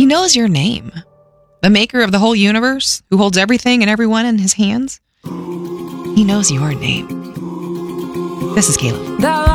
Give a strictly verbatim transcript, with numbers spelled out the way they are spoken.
knows your name. The maker of the whole universe, who holds everything and everyone in his hands. He knows your name. This is Caleb.